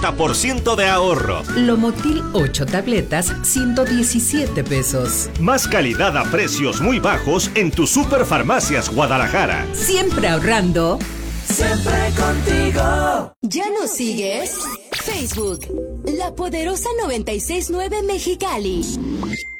40% de ahorro. Lomotil 8 tabletas, 117 pesos. Más calidad a precios muy bajos en tu Superfarmacias Guadalajara. Siempre ahorrando. Siempre contigo. ¿Ya nos sigues? Facebook, La Poderosa 969 Mexicali.